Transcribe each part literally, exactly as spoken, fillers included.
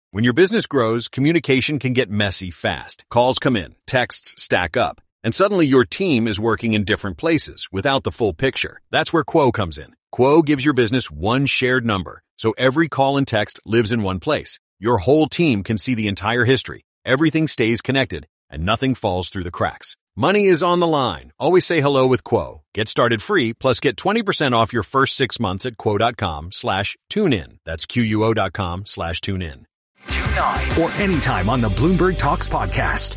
When your business grows, communication can get messy fast. Calls come in, texts stack up, and suddenly your team is working in different places without the full picture. That's where Quo comes in. Quo gives your business one shared number, so every call and text lives in one place. Your whole team can see the entire history. Everything stays connected, and nothing falls through the cracks. Money is on the line. Always say hello with Quo. Get started free, plus get twenty percent off your first six months at quo.com slash tune in. That's Q-U-O dot com slash tune in. Tonight or anytime on the Bloomberg Talks podcast.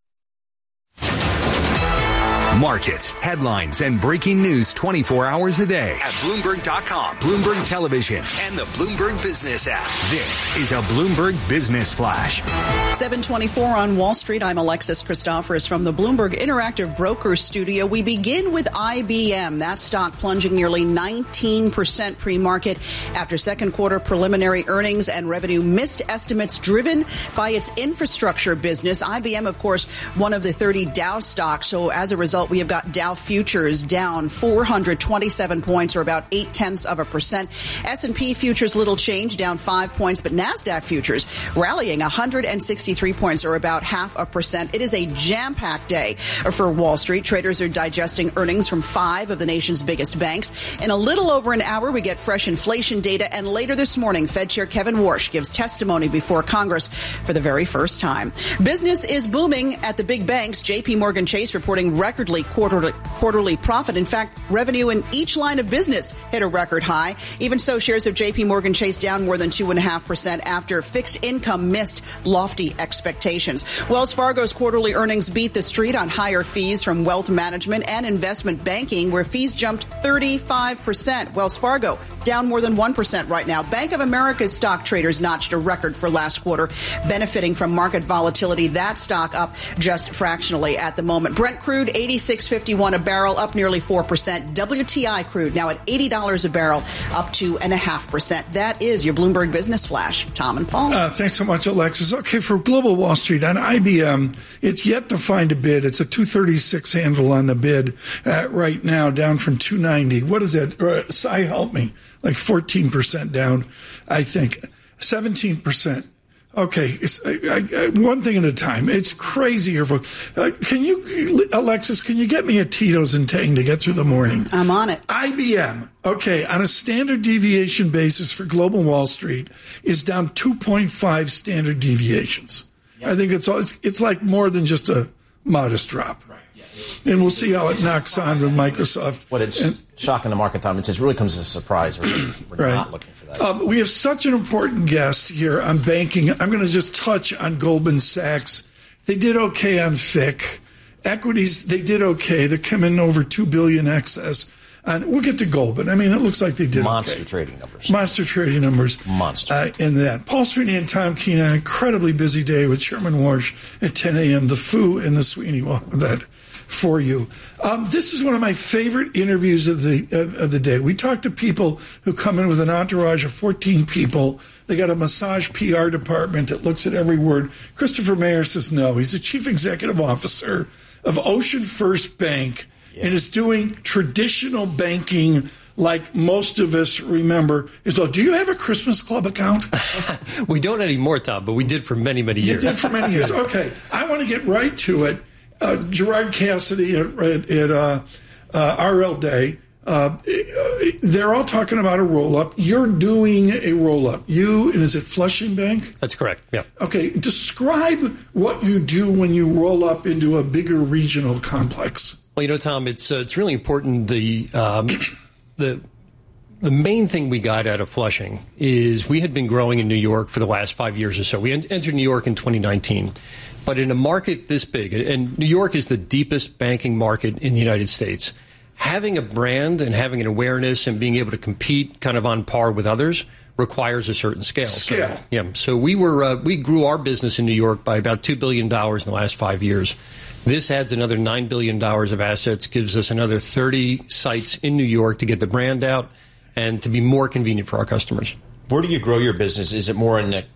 Markets, headlines, and breaking news twenty-four hours a day at Bloomberg dot com, Bloomberg Television, and the Bloomberg Business app. This is a Bloomberg Business Flash. seven twenty-four on Wall Street. I'm Alexis Christoforous from the Bloomberg Interactive Brokers Studio. We begin with I B M. That stock plunging nearly nineteen percent pre-market after second quarter preliminary earnings and revenue missed estimates driven by its infrastructure business. I B M, of course, one of the thirty Dow stocks. So as a result, we have got Dow futures down four hundred twenty-seven points, or about eight tenths of a percent. S and P futures little change, down five points, but NASDAQ futures rallying one hundred sixty-three points, or about half a percent. It is a jam-packed day for Wall Street. Traders are digesting earnings from five of the nation's biggest banks. In a little over an hour, we get fresh inflation data, and later this morning, Fed Chair Kevin Warsh gives testimony before Congress for the very first time. Business is booming at the big banks. J P Morgan Chase reporting recordly quarterly, quarterly profit. In fact, revenue in each line of business hit a record high. Even so, shares of J P Morgan Chase down more than two point five percent after fixed income missed lofty expectations. Wells Fargo's quarterly earnings beat the street on higher fees from wealth management and investment banking, where fees jumped thirty-five percent. Wells Fargo down more than one percent right now. Bank of America's stock traders notched a record for last quarter, benefiting from market volatility. That stock up just fractionally at the moment. Brent crude, eighty-six fifty-one a barrel, up nearly four percent. W T I crude now at eighty dollars a barrel, up two point five percent. That is your Bloomberg Business Flash. Tom and Paul. Uh, thanks so much, Alexis. Okay, for Global Wall Street, on I B M, it's yet to find a bid. It's a two thirty-six handle on the bid uh, right now, down from two ninety. What is it? Uh, Cy, help me. Like fourteen percent down, I think. seventeen percent. Okay, it's, I, I, one thing at a time. It's crazy here, folks. Uh, can you, Alexis, can you get me a Tito's and Tang to get through the morning? I'm on it. I B M, okay, on a standard deviation basis for Global Wall Street, is down two point five standard deviations. Yep. I think it's, all, it's it's like more than just a modest drop. Right. Yeah, it's, and we'll see how it knocks on with Microsoft. What it's and, shocking the market, Tom. It just really comes as a surprise. We're, we're right. not looking for that. Um, we have such an important guest here on banking. I'm going to just touch on Goldman Sachs. They did okay on F I C. Equities, they did okay. They come in over two billion dollars excess. And we'll get to gold, but I mean, it looks like they did Monster okay. trading numbers. Monster trading numbers. Monster. Uh, in that. Paul Sweeney and Tom Keene, an incredibly busy day with Chairman Warsh at ten a.m. The Foo and the Sweeney will have that for you. Um, this is one of my favorite interviews of the of, of the day. We talk to people who come in with an entourage of fourteen people. They got a massage P R department that looks at every word. Christopher Mayer says no. He's the chief executive officer of Ocean First Bank. Yeah. And is doing traditional banking like most of us remember. So, do you have a Christmas Club account? We don't anymore, Tom, but we did for many, many years. You did for many years. Okay. I want to get right to it. Uh, Gerard Cassidy at, at, at uh, uh, R L Day, uh, they're all talking about a roll-up. You're doing a roll-up. You, and is it Flushing Bank? That's correct, yeah. Okay. Describe what you do when you roll up into a bigger regional complex. Well, you know, Tom, it's uh, it's really important. The um, the the main thing we got out of Flushing is we had been growing in New York for the last five years or so. We en- entered New York in twenty nineteen, but in a market this big, and New York is the deepest banking market in the United States. Having a brand and having an awareness and being able to compete kind of on par with others requires a certain scale. Scale. So, yeah. So we were uh, we grew our business in New York by about two billion dollars in the last five years. This adds another nine billion dollars of assets, gives us another thirty sites in New York to get the brand out and to be more convenient for our customers. Where do you grow your business? Is it more in the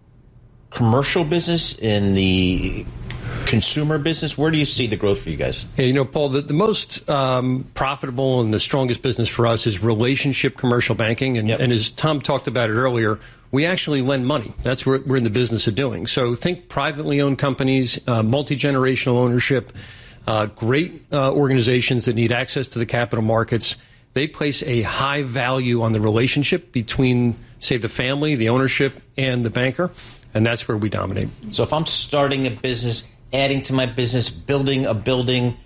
commercial business, in the consumer business? Where do you see the growth for you guys? Yeah, you know, Paul, the, the most um, profitable and the strongest business for us is relationship commercial banking. And, yep. and as Tom talked about it earlier, we actually lend money. That's what we're in the business of doing. So think privately owned companies, uh, multi-generational ownership, uh, great uh, organizations that need access to the capital markets. They place a high value on the relationship between, say, the family, the ownership, and the banker, and that's where we dominate. So if I'm starting a business, adding to my business, building a building,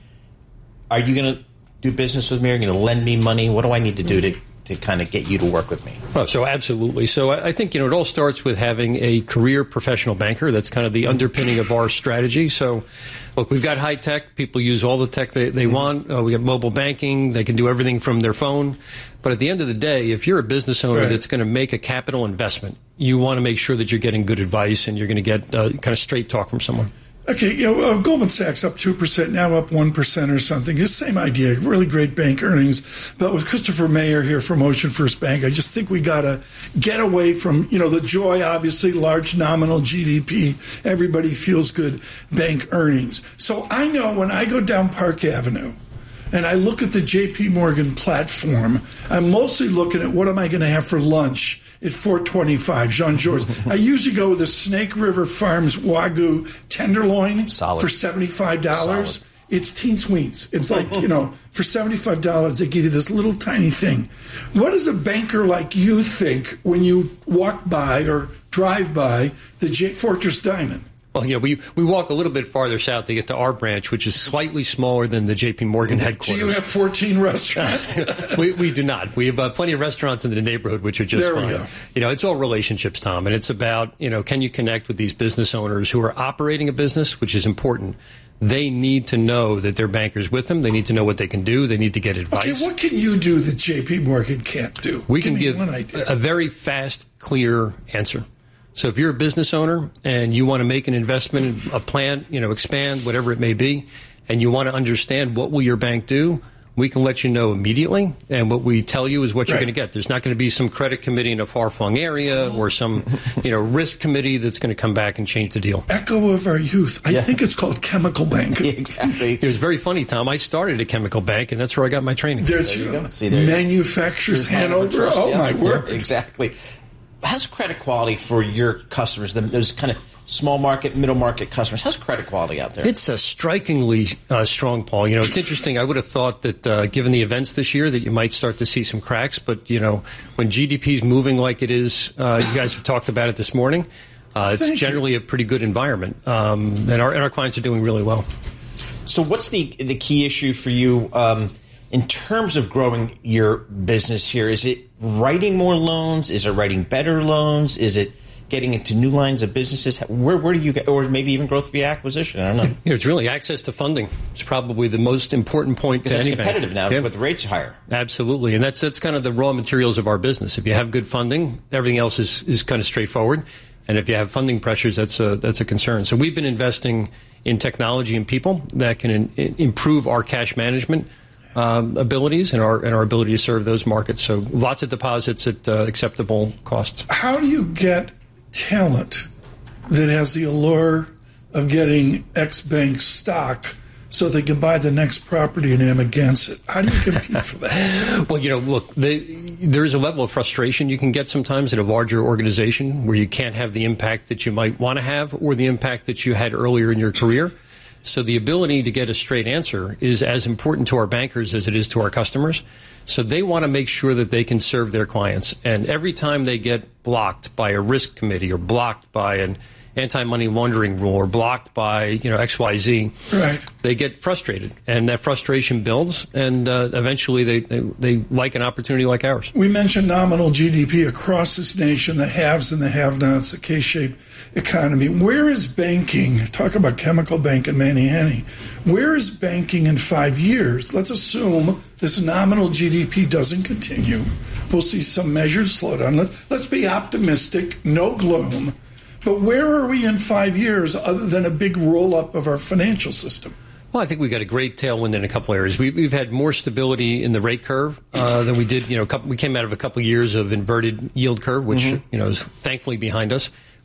are you going to do business with me? Are you going to lend me money? What do I need to do to to kind of get you to work with me? Oh, so absolutely. So I, I think, you know, it all starts with having a career professional banker. That's kind of the underpinning of our strategy. So, look, we've got high tech. People use all the tech they, they want. Uh, we have mobile banking. They can do everything from their phone. But at the end of the day, if you're a business owner right. that's going to make a capital investment, you want to make sure that you're getting good advice and you're going to get uh, kind of straight talk from someone. Okay, you know, uh, Goldman Sachs up two percent, now up one percent or something. It's the same idea, really great bank earnings. But with Christopher Mayer here from Ocean First Bank, I just think we got to get away from, you know, the joy, obviously, large nominal G D P. Everybody feels good bank earnings. So I know when I go down Park Avenue and I look at the J P Morgan platform, I'm mostly looking at what am I going to have for lunch at four twenty-five, Jean-Georges. I usually go with the Snake River Farms Wagyu tenderloin Solid. for seventy-five dollars. Solid. It's teens weens. It's like, you know, for seventy-five dollars, they give you this little tiny thing. What does a banker like you think when you walk by or drive by the J- Fortress Diamond? Well, you know, we, we walk a little bit farther south to get to our branch, which is slightly smaller than the J P Morgan headquarters. Do you have fourteen restaurants? we, we do not. We have uh, plenty of restaurants in the neighborhood, which are just there fine. We go. You know, it's all relationships, Tom, and it's about, you know, can you connect with these business owners who are operating a business, which is important. They need to know that their banker's with them. They need to know what they can do. They need to get advice. Okay, what can you do that J P Morgan can't do? We give can give one idea. a very fast, clear answer. So if you're a business owner and you want to make an investment in a plant, you know, expand, whatever it may be, and you want to understand what will your bank do, we can let you know immediately. And what we tell you is what you're right. going to get. There's not going to be some credit committee in a far-flung area or some, you know, risk committee that's going to come back and change the deal. Echo of our youth. I yeah. think it's called Chemical Bank. Yeah, exactly. It was very funny, Tom. I started at Chemical Bank, and that's where I got my training. There's there you go. go. See, there Manufacturers Hanover. Hanover. Oh, yeah. my word. Yeah, exactly. How's credit quality for your customers, those kind of small market, middle market customers? How's credit quality out there? It's a strikingly uh, strong, Paul. You know, it's interesting. I would have thought that uh, given the events this year that you might start to see some cracks. But, you know, when G D P is moving like it is, uh, you guys have talked about it this morning, uh, it's Thank generally you. a pretty good environment. Um, and, our, and our clients are doing really well. So what's the the key issue for you um, in terms of growing your business here? Is it writing more loans? Is it writing better loans? Is it getting into new lines of businesses? Where where do you get, or maybe even growth via acquisition? I don't know. You know, it's really access to funding. It's probably the most important point to Because any it's competitive bank. now, Yeah. but the rates are higher. Absolutely, and that's that's kind of the raw materials of our business. If you have good funding, everything else is, is kind of straightforward. And if you have funding pressures, that's a that's a concern. So we've been investing in technology and people that can in, improve our cash management Um, abilities and our and our ability to serve those markets. So lots of deposits at uh, acceptable costs. How do you get talent that has the allure of getting X bank stock so they can buy the next property in Amagansett? How do you compete for that? Well, you know, look, they, there is a level of frustration you can get sometimes at a larger organization where you can't have the impact that you might want to have or the impact that you had earlier in your career. So the ability to get a straight answer is as important to our bankers as it is to our customers. So they want to make sure that they can serve their clients. And every time they get blocked by a risk committee or blocked by an anti-money laundering rule or blocked by, you know, X Y Z, right. they get frustrated. And that frustration builds, and uh, eventually they, they, they like an opportunity like ours. We mentioned nominal G D P across this nation, the haves and the have-nots, the K-shaped economy. Where is banking? Talk about Chemical Bank and Manny-Hanny. Where is banking in five years? Let's assume this nominal G D P doesn't continue. We'll see some measured slowdown. Let, let's be optimistic, no gloom. But where are we in five years other than a big roll-up of our financial system? Well, I think we've got a great tailwind in a couple areas. We, we've had more stability in the rate curve uh, than we did. You know, a couple, we came out of a couple years of inverted yield curve, which mm-hmm. you know is thankfully behind us.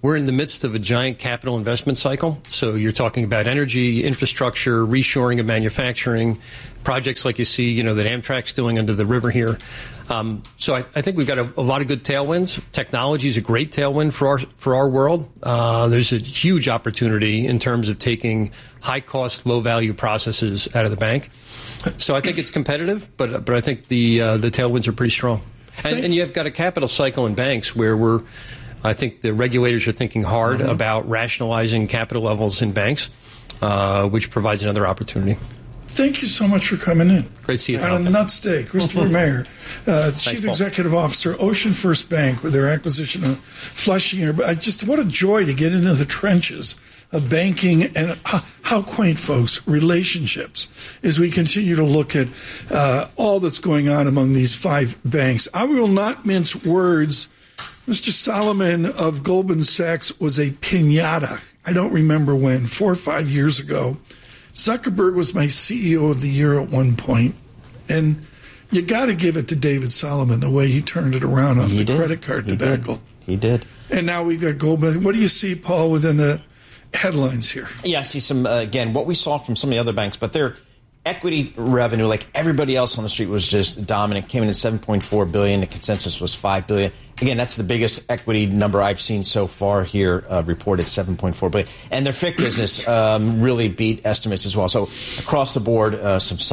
we're in the midst of a giant capital investment cycle. So you're talking about energy, infrastructure, reshoring of manufacturing, projects like you see, you know, that Amtrak's doing under the river here. Um, so I, I think we've got a, a lot of good tailwinds. Technology is a great tailwind for our for our world. Uh, there's a huge opportunity in terms of taking high-cost, low-value processes out of the bank. So I think it's competitive, but but I think the uh, the tailwinds are pretty strong. And, and you've got a capital cycle in banks where we're, I think the regulators are thinking hard mm-hmm. about rationalizing capital levels in banks, uh, which provides another opportunity. Thank you so much for coming in. Great to see you, On Tom. a nut steak, Christopher Mayer, uh, Chief Paul. Executive Officer, Ocean First Bank, with their acquisition of Flushing. I just, what a joy to get into the trenches of banking and how, how quaint, folks, relationships as we continue to look at uh, all that's going on among these five banks. I will not mince words. Mister Solomon of Goldman Sachs was a piñata. I don't remember when, four or five years ago. Zuckerberg was my C E O of the year at one point, and you got to give it to David Solomon the way he turned it around off he the did. credit card he debacle. Did. He did. And now we've got Goldman. What do you see, Paul, within the headlines here? Yeah, I see some, uh, again, what we saw from some of the other banks, but their equity revenue, like everybody else on the street, was just dominant. Came in at seven point four billion dollars. The consensus was five billion dollars. Again, that's the biggest equity number I've seen so far here, uh, reported seven point four billion dollars. And their F I C business um, really beat estimates as well. So across the board, uh, some